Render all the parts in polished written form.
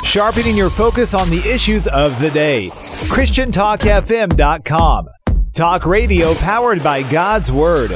Sharpening your focus on the issues of the day. ChristianTalkFM.com. Talk radio powered by God's Word.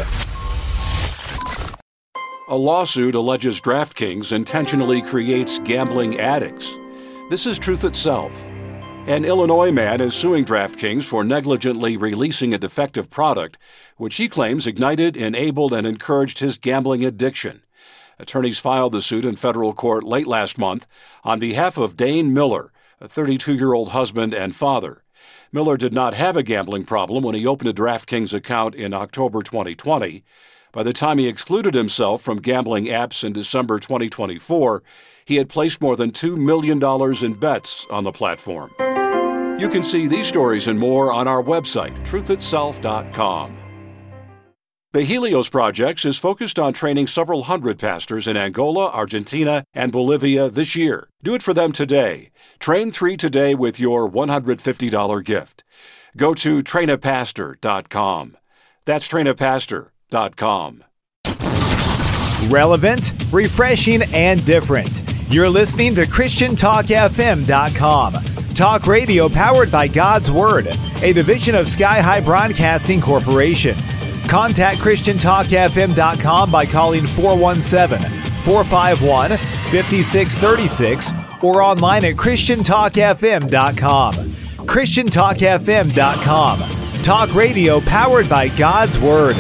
A lawsuit alleges DraftKings intentionally creates gambling addicts. This is Truth Itself. An Illinois man is suing DraftKings for negligently releasing a defective product, which he claims ignited, enabled, and encouraged his gambling addiction. Attorneys filed the suit in federal court late last month on behalf of Dane Miller, a 32-year-old husband and father. Miller did not have a gambling problem when he opened a DraftKings account in October 2020. By the time he excluded himself from gambling apps in December 2024, he had placed more than $2 million in bets on the platform. You can see these stories and more on our website, truthitself.com. The Helios Project is focused on training several hundred pastors in Angola, Argentina, and Bolivia this year. Do it for them today. Train 3 today with your $150 gift. Go to trainapastor.com. That's trainapastor.com. Relevant, refreshing, and different. You're listening to ChristianTalkFM.com. Talk radio powered by God's Word, a division of Sky High Broadcasting Corporation. Contact ChristianTalkFM.com by calling 417-451-5636 or online at ChristianTalkFM.com. ChristianTalkFM.com. Talk radio powered by God's Word.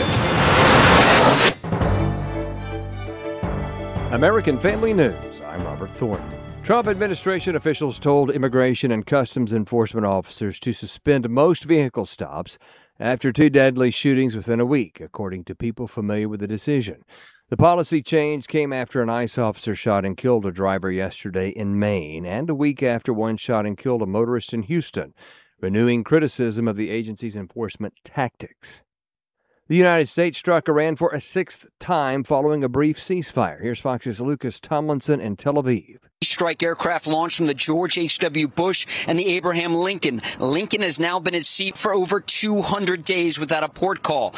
American Family News. I'm Robert Thornton. Trump administration officials told Immigration and Customs Enforcement officers to suspend most vehicle stops after 2 deadly shootings within a week, according to people familiar with the decision. The policy change came after an ICE officer shot and killed a driver yesterday in Maine, and a week after one shot and killed a motorist in Houston, renewing criticism of the agency's enforcement tactics. The United States struck Iran for a 6th time following a brief ceasefire. Here's Fox's Lucas Tomlinson in Tel Aviv. Strike aircraft launched from the George H.W. Bush and the Abraham Lincoln. Lincoln has now been at sea for over 200 days without a port call.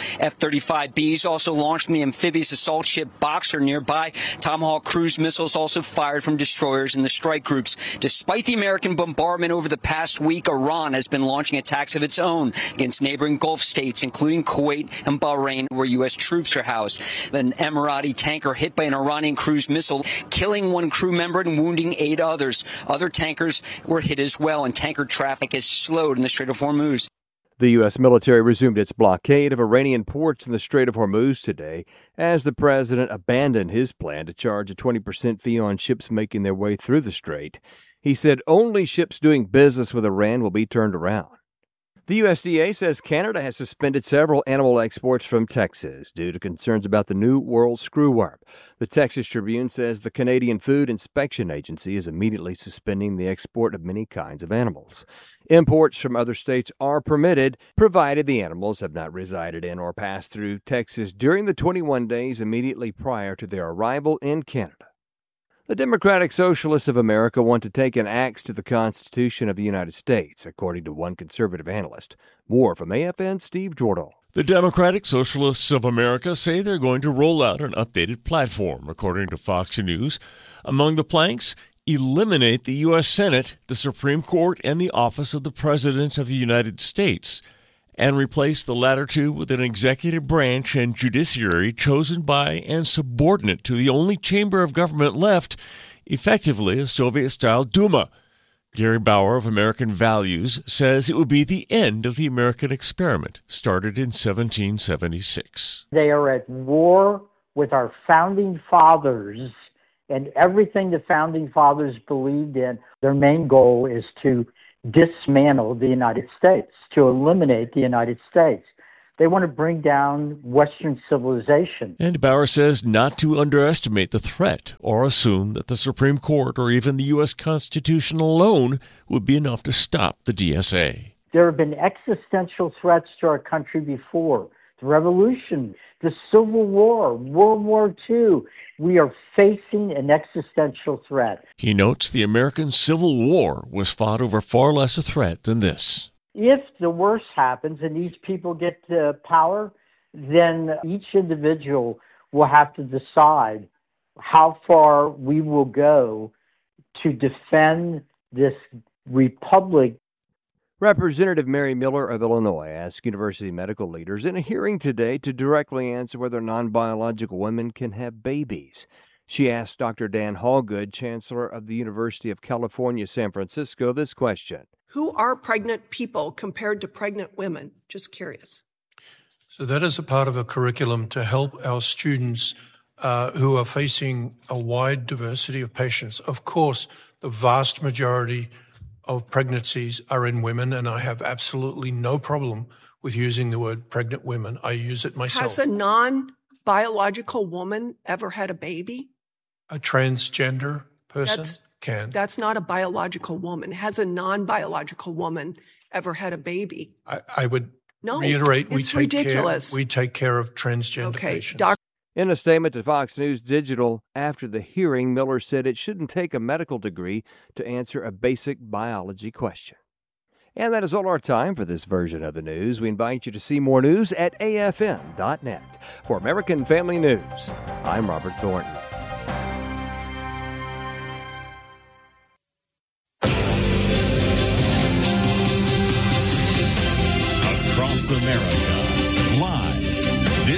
F-35Bs also launched from the amphibious assault ship Boxer nearby. Tomahawk cruise missiles also fired from destroyers in the strike groups. Despite the American bombardment over the past week, Iran has been launching attacks of its own against neighboring Gulf states, including Kuwait and Bahrain, where U.S. troops are housed. An Emirati tanker hit by an Iranian cruise missile, killing 1 crew member and wounding 8 others. Other tankers were hit as well, and tanker traffic has slowed in the Strait of Hormuz. The U.S. military resumed its blockade of Iranian ports in the Strait of Hormuz today as the president abandoned his plan to charge a 20% fee on ships making their way through the strait. He said only ships doing business with Iran will be turned around. The USDA says Canada has suspended several animal exports from Texas due to concerns about the New World screwworm. The Texas Tribune says the Canadian Food Inspection Agency is immediately suspending the export of many kinds of animals. Imports from other states are permitted, provided the animals have not resided in or passed through Texas during the 21 days immediately prior to their arrival in Canada. The Democratic Socialists of America want to take an axe to the Constitution of the United States, according to one conservative analyst. More from AFN's Steve Jordahl. The Democratic Socialists of America say they're going to roll out an updated platform, according to Fox News. Among the planks, eliminate the U.S. Senate, the Supreme Court, and the office of the President of the United States, and replace the latter two with an executive branch and judiciary chosen by and subordinate to the only chamber of government left, effectively a Soviet-style Duma. Gary Bauer of American Values says it would be the end of the American experiment, started in 1776. They are at war with our founding fathers and everything the founding fathers believed in. Their main goal is to dismantle the United States, to eliminate the United States. They want to bring down Western civilization. And Bauer says not to underestimate the threat or assume that the Supreme Court or even the U.S. Constitution alone would be enough to stop the DSA. There have been existential threats to our country before. The Revolution, the Civil War, World War II. We are facing an existential threat. He notes the American Civil War was fought over far less a threat than this. If the worst happens and these people get to power, then each individual will have to decide how far we will go to defend this republic. Representative Mary Miller of Illinois asked university medical leaders in a hearing today to directly answer whether non-biological women can have babies. She asked Dr. Dan Hallgood, Chancellor of the University of California, San Francisco, this question. Who are pregnant people compared to pregnant women? Just curious. So that is a part of a curriculum to help our students who are facing a wide diversity of patients. Of course, the vast majority of pregnancies are in women, and I have absolutely no problem with using the word pregnant women. I use it myself. Has a non-biological woman ever had a baby? A transgender person can. That's not a biological woman. Has a non-biological woman ever had a baby? I would reiterate, it's ridiculous. We take care of transgender patients. In a statement to Fox News Digital after the hearing, Miller said it shouldn't take a medical degree to answer a basic biology question. And that is all our time for this version of the news. We invite you to see more news at afm.net. For American Family News, I'm Robert Thornton. Across America, live